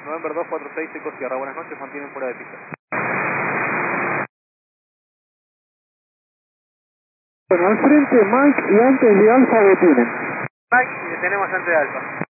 November 246, Eco Sierra, buenas noches, mantienen fuera de pista. Bueno, al frente Mike y antes de Alfa detienen. Mike, y detenemos antes de Alfa.